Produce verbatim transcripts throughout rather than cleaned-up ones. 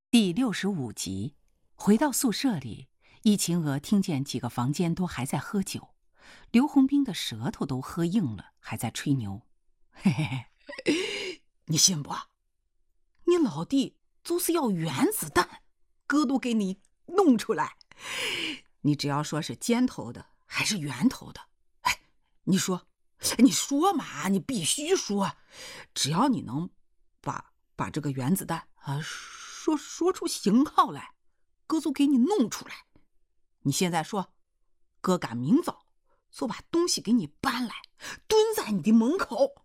第六十五集，回到宿舍里，易秦娥听见几个房间都还在喝酒，刘洪兵的舌头都喝硬了，还在吹牛。嘿嘿嘿， 你信不？你老弟就是要原子弹，哥都给你弄出来。你只要说是尖头的还是圆头的，哎，你说，你说嘛，你必须说，只要你能把把这个原子弹啊说说出型号来，哥就给你弄出来。你现在说，哥赶明早就把东西给你搬来，蹲在你的门口。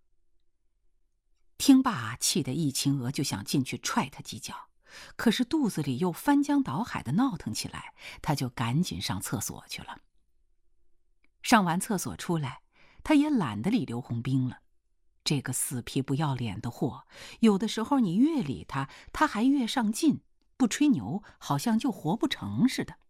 听罢，气得易秦娥就想进去踹他几脚，可是肚子里又翻江倒海的闹腾起来，他就赶紧上厕所去了。上完厕所出来，他也懒得理刘洪兵了。这个死皮不要脸的货，有的时候你越理他，他还越上劲，不吹牛好像就活不成似的。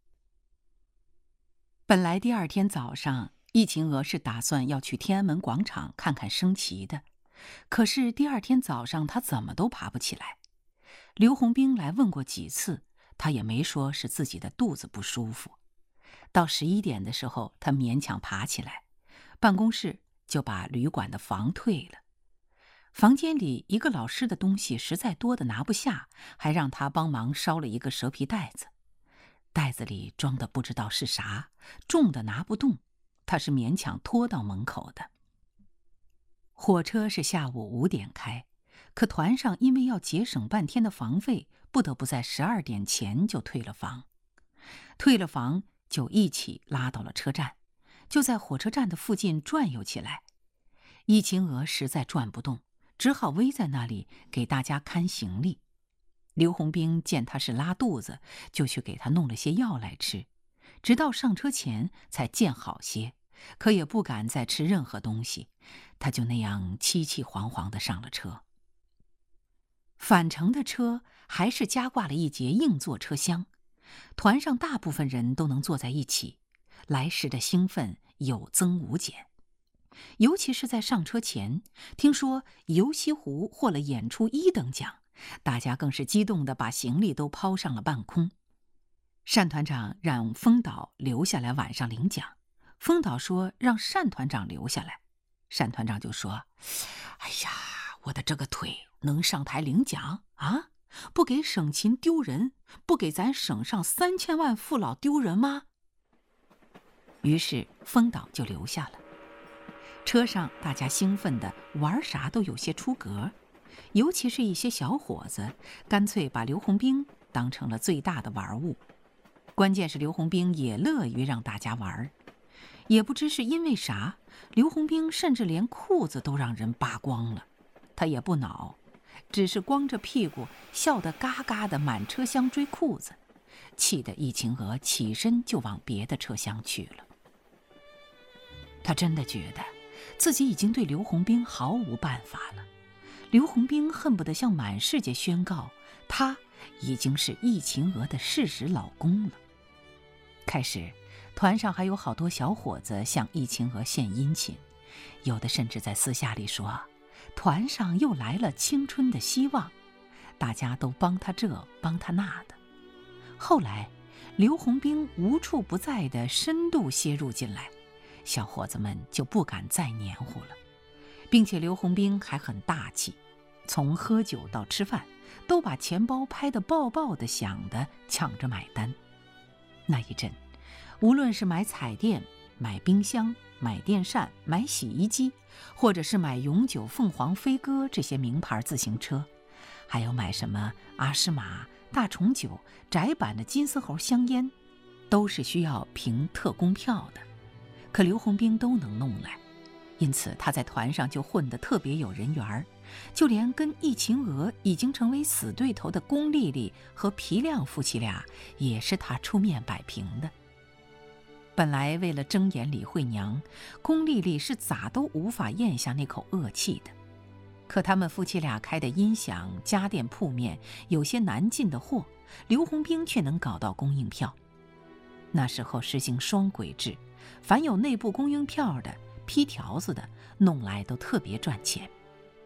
本来第二天早上，易秦娥是打算要去天安门广场看看升旗的，可是第二天早上他怎么都爬不起来。刘洪兵来问过几次，他也没说是自己的肚子不舒服。到十一点的时候，他勉强爬起来，办公室就把旅馆的房退了。房间里一个老师的东西实在多得拿不下，还让他帮忙烧了一个蛇皮袋子，袋子里装的不知道是啥，重的拿不动，他是勉强拖到门口的。火车是下午五点开，可团上因为要节省半天的房费，不得不在十二点前就退了房。退了房就一起拉到了车站，就在火车站的附近转悠起来。易秦娥实在转不动，只好偎在那里给大家看行李。刘洪兵见他是拉肚子，就去给他弄了些药来吃，直到上车前才见好些，可也不敢再吃任何东西，他就那样凄凄惶惶地上了车。返程的车还是加挂了一节硬座车厢，团上大部分人都能坐在一起，来时的兴奋有增无减。尤其是在上车前，听说游西湖获了演出一等奖，大家更是激动地把行李都抛上了半空。单团长让封导留下来晚上领奖，封导说让单团长留下来，单团长就说：哎呀，我的这个腿能上台领奖啊？不给省勤丢人，不给咱省上三千万父老丢人吗？于是封导就留下了。车上大家兴奋的玩啥都有些出格，尤其是一些小伙子，干脆把刘洪兵当成了最大的玩物。关键是刘洪兵也乐于让大家玩，也不知是因为啥，刘洪兵甚至连裤子都让人扒光了，他也不恼，只是光着屁股笑得嘎嘎的满车厢追裤子，气得易秦娥起身就往别的车厢去了。他真的觉得自己已经对刘洪兵毫无办法了，刘洪兵恨不得向满世界宣告，他已经是易秦娥的事实老公了。开始团上还有好多小伙子向易秦娥献殷勤，有的甚至在私下里说，团上又来了青春的希望，大家都帮他这帮他那的。后来刘洪兵无处不在的深度切入进来，小伙子们就不敢再黏糊了，并且刘洪兵还很大气，从喝酒到吃饭都把钱包拍得爆爆的响的抢着买单。那一阵，无论是买彩电、买冰箱、买电扇、买洗衣机，或者是买永久凤凰飞鸽这些名牌自行车，还有买什么阿诗玛、大重九、窄版的金丝猴香烟，都是需要凭特工票的，可刘洪兵都能弄来，因此他在团上就混得特别有人缘，就连跟易秦娥已经成为死对头的龚丽丽和皮亮夫妻俩也是他出面摆平的。本来为了睁眼李慧娘，龚丽丽是咋都无法咽下那口恶气的，可他们夫妻俩开的音响、家电铺面有些难进的货，刘洪兵却能搞到供应票。那时候实行双轨制，凡有内部供应票的、批条子的，弄来都特别赚钱。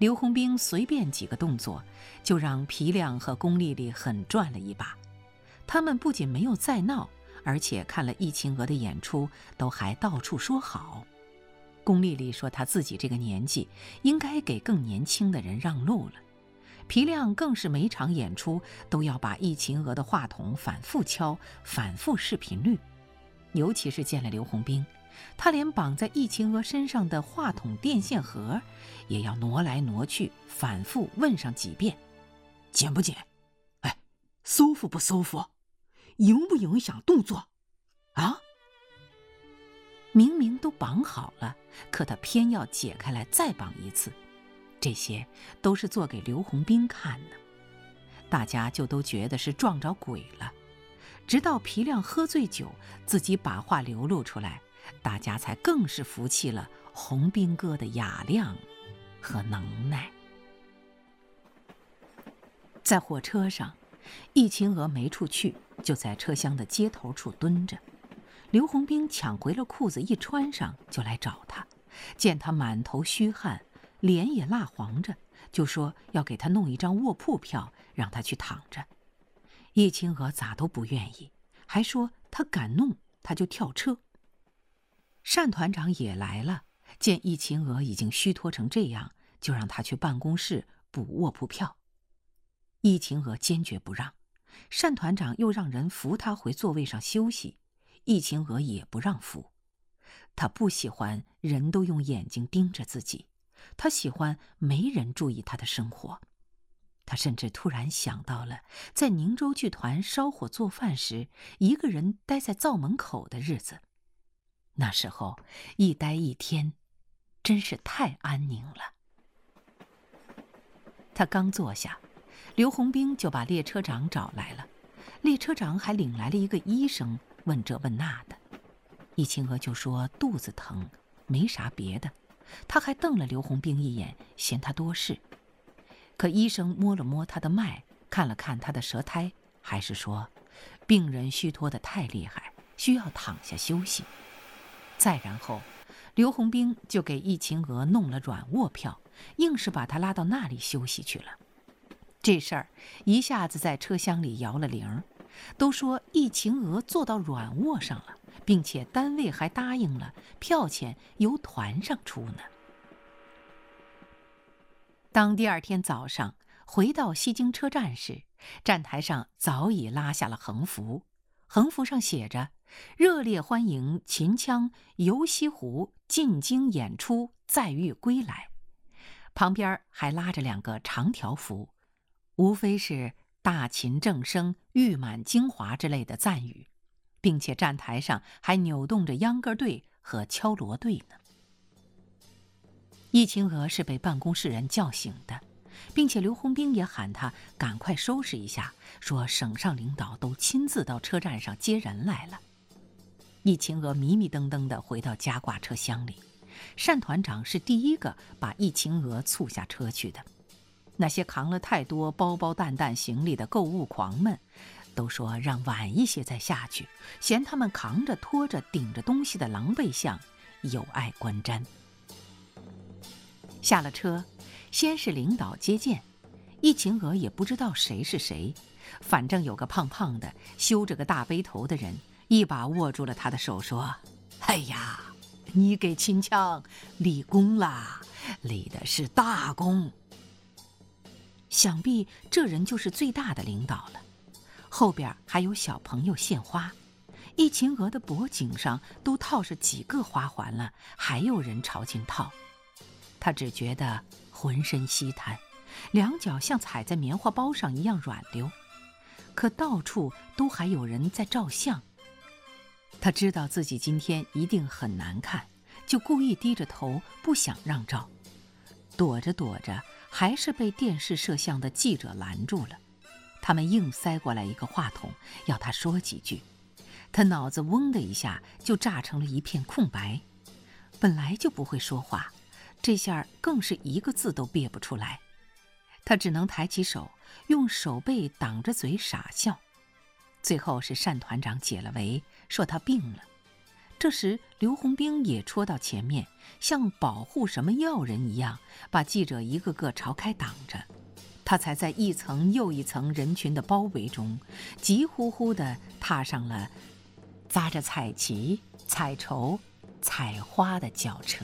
刘洪兵随便几个动作，就让皮亮和龚丽丽狠赚了一把。他们不仅没有再闹，而且看了易秦娥的演出，都还到处说好。龚丽丽说她自己这个年纪，应该给更年轻的人让路了。皮亮更是每场演出都要把易秦娥的话筒反复敲，反复试频率。尤其是见了刘洪兵，他连绑在易秦娥身上的话筒电线盒也要挪来挪去，反复问上几遍： 紧不紧？哎，舒服不舒服？影不影响动作？啊？ 明明都绑好了，可他偏要解开来再绑一次。这些都是做给刘洪兵看的，大家就都觉得是撞着鬼了。直到皮亮喝醉酒，自己把话流露出来，大家才更是服气了洪兵哥的雅量和能耐。在火车上，易秦娥没处去，就在车厢的街头处蹲着。刘洪兵抢回了裤子，一穿上就来找他，见他满头虚汗，脸也蜡黄着，就说要给他弄一张卧铺票，让他去躺着。易秦娥咋都不愿意，还说他敢弄他就跳车。单团长也来了，见易秦娥已经虚脱成这样，就让他去办公室补卧铺票。易秦娥坚决不让，单团长又让人扶他回座位上休息，易秦娥也不让扶。他不喜欢人都用眼睛盯着自己，他喜欢没人注意他的生活。他甚至突然想到了在宁州剧团烧火做饭时，一个人待在灶门口的日子。那时候一待一天，真是太安宁了。他刚坐下，刘洪兵就把列车长找来了。列车长还领来了一个医生，问这问那的。易秦娥就说肚子疼，没啥别的。他还瞪了刘洪兵一眼，嫌他多事。可医生摸了摸他的脉，看了看他的舌苔，还是说病人虚脱得太厉害，需要躺下休息。再然后刘洪兵就给易秦娥弄了软卧票，硬是把他拉到那里休息去了。这事儿一下子在车厢里摇了铃，都说易秦娥坐到软卧上了，并且单位还答应了票钱由团上出呢。当第二天早上回到西京车站时，站台上早已拉下了横幅，横幅上写着热烈欢迎秦腔游西湖进京演出再遇归来，旁边还拉着两个长条幅，无非是大秦正声誉满京华之类的赞语，并且站台上还扭动着秧歌队和敲锣队呢。易秦娥是被办公室人叫醒的，并且刘洪兵也喊他赶快收拾一下，说省上领导都亲自到车站上接人来了。易秦娥迷迷瞪瞪地回到加挂车厢里，单团长是第一个把易秦娥簇下车去的。那些扛了太多包包担担行李的购物狂们都说让晚一些再下去，嫌他们扛着拖着顶着东西的狼狈相有碍观瞻。下了车，先是领导接见，易秦娥也不知道谁是谁，反正有个胖胖的修着个大背头的人一把握住了他的手，说：哎呀，你给秦腔立功啦，立的是大功。想必这人就是最大的领导了。后边还有小朋友献花，易秦娥的脖颈上都套着几个花环了，还有人朝进套。他只觉得浑身稀瘫，两脚像踩在棉花包上一样软溜，可到处都还有人在照相。他知道自己今天一定很难看，就故意低着头不想让照。躲着躲着，还是被电视摄像的记者拦住了。他们硬塞过来一个话筒，要他说几句。他脑子嗡的一下就炸成了一片空白，本来就不会说话，这下更是一个字都憋不出来。他只能抬起手，用手背挡着嘴傻笑。最后是单团长解了围，说他病了。 这时，刘洪兵也戳到前面，像保护什么要人一样，把记者一个个朝开挡着。他才在一层又一层人群的包围中，急呼呼地踏上了扎着彩旗、彩绸、彩花的轿车。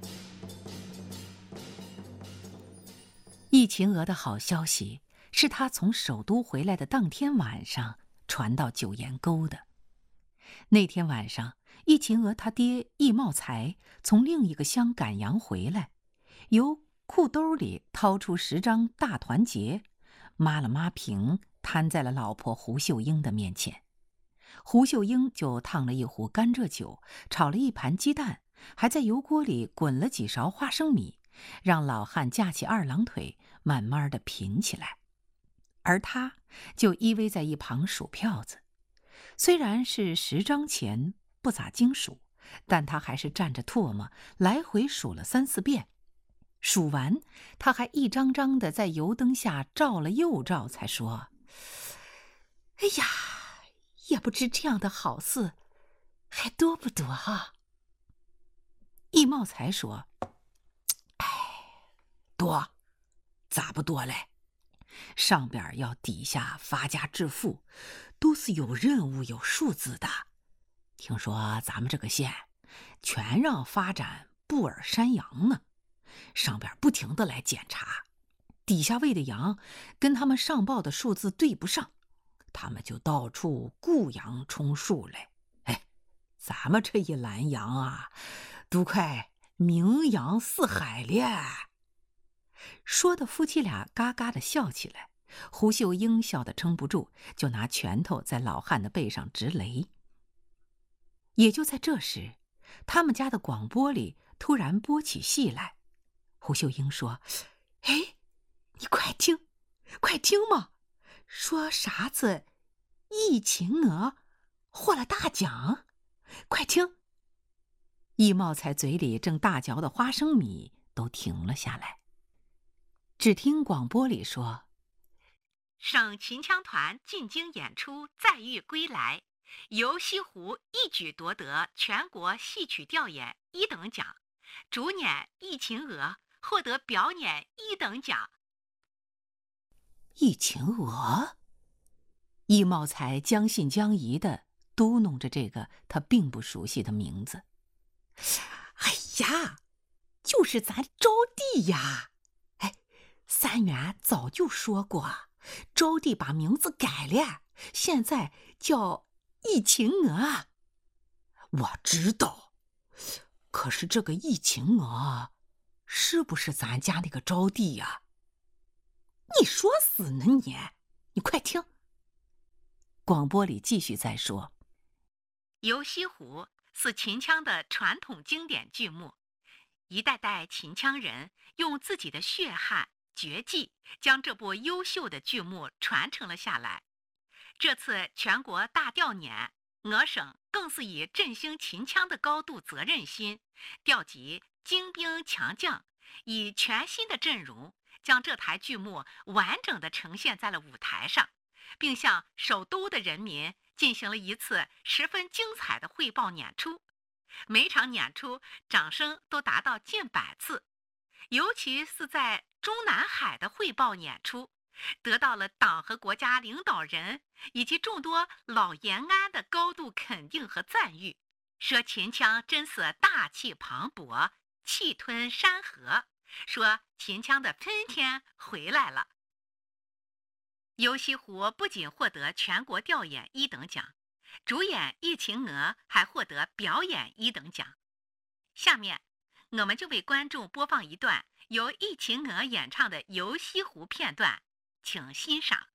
易秦娥的好消息是他从首都回来的当天晚上传到九岩沟的。那天晚上，易秦娥他爹易茂才从另一个乡赶羊回来，由裤兜里掏出十张大团结，抹了抹平，摊在了老婆胡秀英的面前。胡秀英就烫了一壶甘蔗酒，炒了一盘鸡蛋，还在油锅里滚了几勺花生米，让老汉架起二郎腿，慢慢地品起来。而他就依偎在一旁数票子，虽然是十张钱，不咋经数，但他还是蘸着唾沫来回数了三四遍。数完，他还一张张的在油灯下照了又照，才说：“哎呀，也不知这样的好事还多不多啊？”易茂才说：“哎， 多，咋不多嘞？ 上边要底下发家致富，都是有任务有数字的。听说咱们这个县全让发展布尔山羊呢，上边不停的来检查，底下喂的羊跟他们上报的数字对不上，他们就到处雇羊充数来。哎，咱们这一栏羊啊，都快名扬四海了。”说的夫妻俩嘎嘎的笑起来，胡秀英笑得撑不住，就拿拳头在老汉的背上直擂。也就在这时，他们家的广播里突然播起戏来。胡秀英说：“哎，你快听，快听嘛，说啥子易秦娥获了大奖，快听。”易茂才嘴里正大嚼的花生米都停了下来。只听广播里说：“ 省秦腔团进京演出再遇归来，由西湖一举夺得全国戏曲调演一等奖，主演易秦娥获得表演一等奖。” 易秦娥？易茂才将信将疑地嘟哝着这个他并不熟悉的名字。 哎呀，就是咱招娣呀！哎，三元早就说过，招娣把名字改了，现在叫易秦娥。我知道，可是这个易秦娥是不是咱家那个招娣呀？你说死呢你！你快听。 广播里继续在说：“ 游西湖是秦腔的传统经典剧目，一代代秦腔人用自己的血汗绝技，将这部优秀的剧目传承了下来。这次全国大调年，我省更是以振兴秦腔的高度责任心，调集精兵强将，以全新的阵容，将这台剧目完整地呈现在了舞台上，并向首都的人民进行了一次十分精彩的汇报演出。每场演出掌声都达到近百次，尤其是在中南海的汇报演出，得到了党和国家领导人以及众多老延安的高度肯定和赞誉，说秦腔真是大气磅礴，气吞山河，说秦腔的春天回来了。游西湖不仅获得全国调演一等奖，主演易秦娥还获得表演一等奖。下面我们就为观众播放一段由易秦娥演唱的游西湖片段，请欣赏。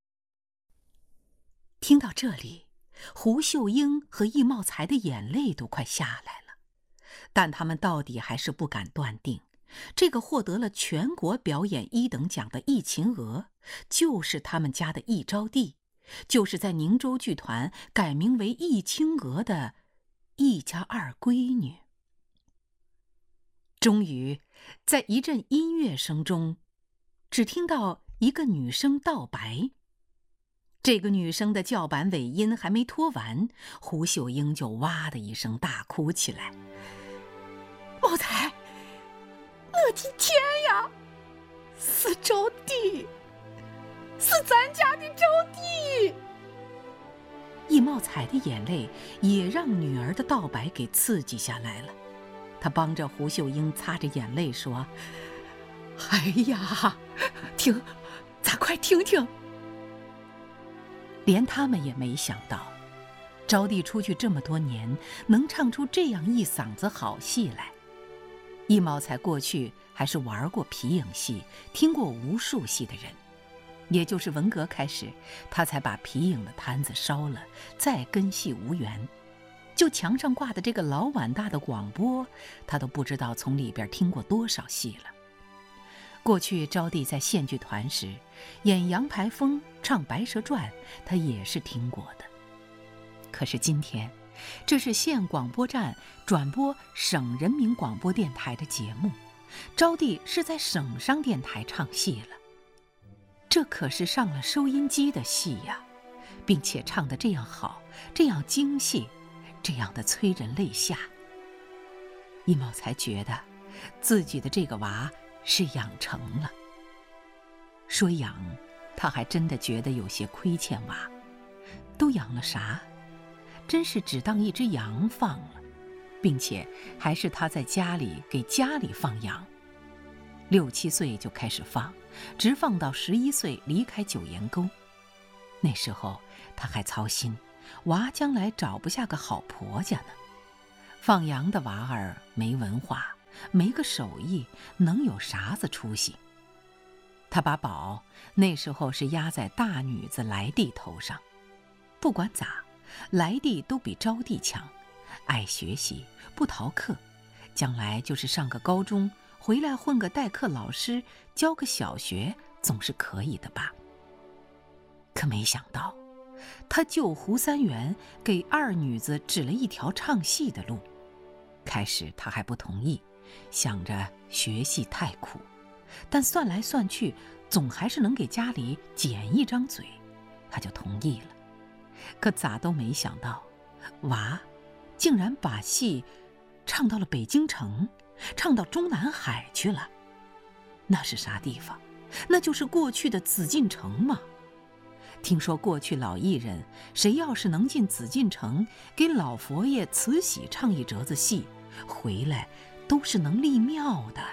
听到这里，胡秀英和易茂才的眼泪都快下来了，但他们到底还是不敢断定，这个获得了全国表演一等奖的易秦娥，就是他们家的易招娣，就是在宁州剧团改名为易青娥的易家二闺女。终于，在一阵音乐声中，只听到一个女声道白：“ 这个女生的叫板尾音还没拖完，胡秀英就哇的一声大哭起来。 茂才，我的天呀，是招娣，是咱家的招娣！ 易茂才的眼泪也让女儿的道白给刺激下来了。他帮着胡秀英擦着眼泪说： 哎呀，听，咱快听听。 连他们也没想到，招娣出去这么多年，能唱出这样一嗓子好戏来。易茂才过去还是玩过皮影戏，听过无数戏的人，也就是文革开始，他才把皮影的摊子烧了，再跟戏无缘。就墙上挂的这个老碗大的广播，他都不知道从里边听过多少戏了。过去招娣在县剧团时演杨排风唱白蛇传，他也是听过的。可是今天这是县广播站转播省人民广播电台的节目，招娣是在省商电台唱戏了，这可是上了收音机的戏呀，并且唱得这样好，这样精细，这样的催人泪下。易茂才觉得自己的这个娃是养成了。说养，他还真的觉得有些亏欠娃，都养了啥？真是只当一只羊放了，并且还是他在家里给家里放羊。六七岁就开始放，直放到十一岁离开九岩沟。那时候他还操心娃将来找不下个好婆家呢。放羊的娃儿没文化，没个手艺，能有啥子出息？他把宝那时候是压在大女子来娣头上，不管咋，来娣都比招娣强，爱学习，不逃课，将来就是上个高中，回来混个代课老师，教个小学，总是可以的吧？可没想到，他舅胡三元给二女子指了一条唱戏的路。开始他还不同意，想着学戏太苦，但算来算去，总还是能给家里捡一张嘴，他就同意了。可咋都没想到，娃竟然把戏唱到了北京城，唱到中南海去了。那是啥地方？那就是过去的紫禁城嘛。听说过去老艺人，谁要是能进紫禁城给老佛爷慈禧唱一折子戏，回来都是能立庙的。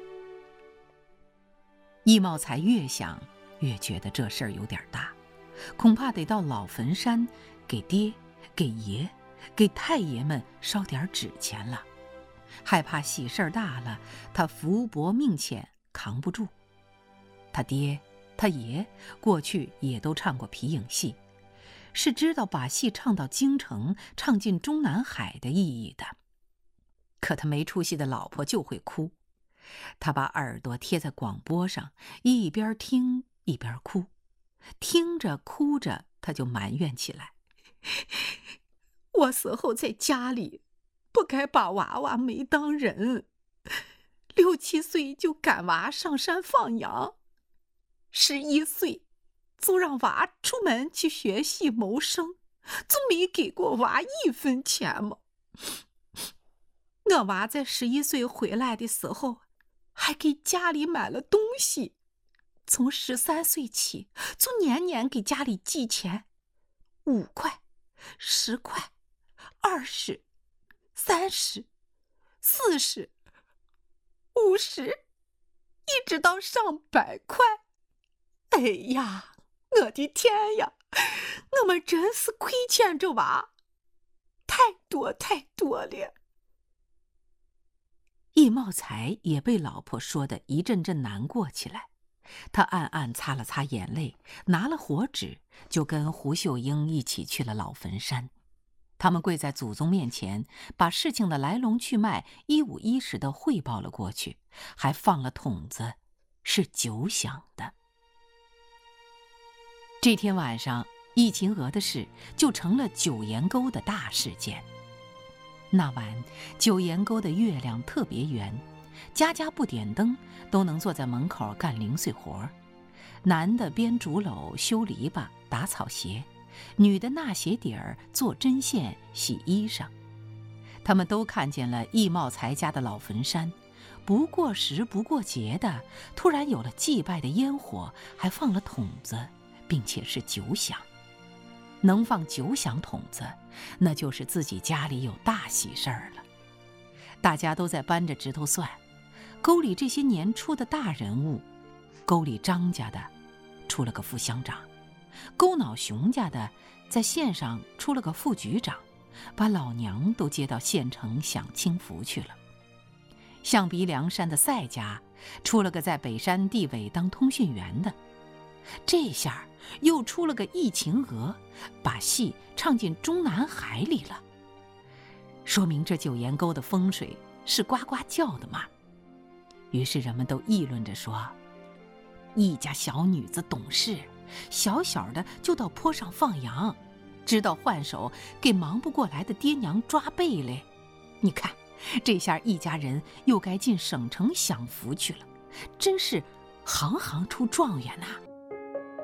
易茂才越想越觉得这事儿有点大，恐怕得到老坟山给爹给爷给太爷们烧点纸钱了，害怕喜事儿大了，他福薄命浅扛不住。他爹他爷过去也都唱过皮影戏，是知道把戏唱到京城，唱进中南海的意义的。可他没出息的老婆就会哭，他把耳朵贴在广播上，一边听一边哭，听着哭着他就埋怨起来： 我死后在家里不该把娃娃没当人，六七岁就赶娃上山放羊，十一岁就让娃出门去学戏谋生，就没给过娃一分钱吗？我娃在十一岁回来的时候，还给家里买了东西。从十三岁起，就年年给家里寄钱，五块、十块、二十、三十、四十、五十，一直到上百块。哎呀，我的天呀，我们真是亏欠这娃，太多太多了。 易茂才也被老婆说得一阵阵难过起来，他暗暗擦了擦眼泪，拿了火纸，就跟胡秀英一起去了老坟山。他们跪在祖宗面前，把事情的来龙去脉一五一十地汇报了过去，还放了筒子，是酒响的。这天晚上，易秦娥的事就成了九岩沟的大事件。那晚，九岩沟的月亮特别圆，家家不点灯，都能坐在门口干零碎活。 男的编竹篓、修篱笆、打草鞋，女的纳鞋底儿、做针线、洗衣裳。他们都看见了易茂才家的老坟山，不过时不过节的，突然有了祭拜的烟火，还放了筒子，并且是九响。能放九响筒子，那就是自己家里有大喜事儿了。大家都在扳着指头算，沟里这些年出的大人物，沟里张家的出了个副乡长，沟脑熊家的在县上出了个副局长，把老娘都接到县城享清福去了。象鼻梁山的赛家出了个在北山地委当通讯员的，这下又出了个易晴娥，把戏唱进中南海里了。说明这九岩沟的风水是呱呱叫的嘛。于是人们都议论着说，易家小女子懂事，小小的就到坡上放羊，知道换手给忙不过来的爹娘抓背嘞。你看这下易家人又该进省城享福去了，真是行行出状元呐、啊。